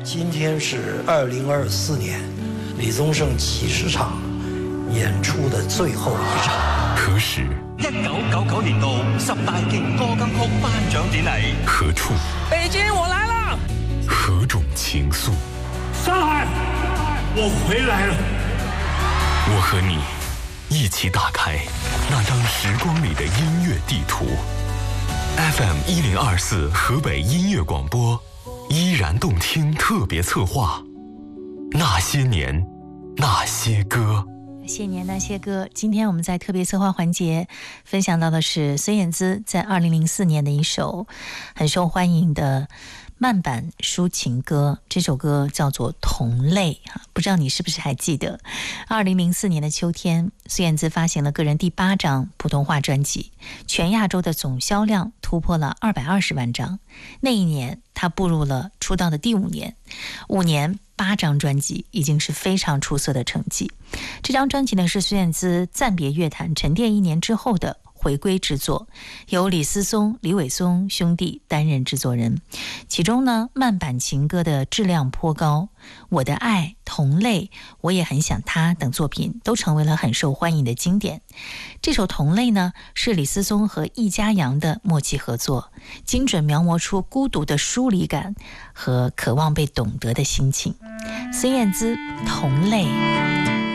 今天是2024年李宗盛70场演出的最后一场。 何时 ？1999年度10大勁歌金曲頒獎典禮。 何處？ 北京，我來了。 何種情愫？ 上海，我回來了。 我和你一起打開那張時光裡的音樂地圖。FM1024河北音樂廣播，依然動聽特別策劃。那些年，那些歌。 那些年那些歌，今天我们在特别策划环节分享到的是孙燕姿在2004年的一首很受欢迎的慢板抒情歌，这首歌叫做《同类》，不知道你是不是还记得2004年的秋天，孙燕姿发行了个人第8张普通话专辑，全亚洲的总销量突破了220万张。那一年她步入了出道的第5年，5年8张专辑已经是非常出色的成绩。这张专辑呢是孙燕姿暂别乐坛沉淀1年之后的回归制作，由李思松、李伟松兄弟担任制作人。其中呢，慢板情歌的质量颇高，我的爱、同类、我也很想他等作品都成为了很受欢迎的经典。这首同类呢，是李思松和易家扬的默契合作，精准描摹出孤独的疏离感和渴望被懂得的心情。孙燕姿，同类。